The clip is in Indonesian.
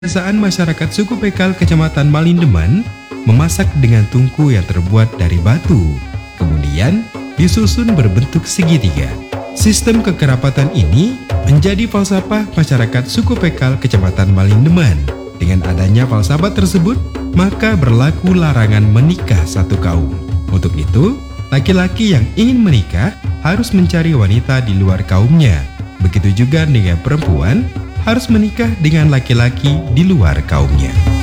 Kebiasaan masyarakat suku Pekal Kecamatan Malindeman memasak dengan tungku yang terbuat dari batu, kemudian disusun berbentuk segitiga. Sistem kekerabatan ini menjadi falsafah masyarakat suku Pekal Kecamatan Malindeman. Dengan adanya falsafah tersebut, maka berlaku larangan menikah satu kaum. Untuk itu, laki-laki yang ingin menikah harus mencari wanita di luar kaumnya. Begitu juga dengan perempuan harus menikah dengan laki-laki di luar kaumnya.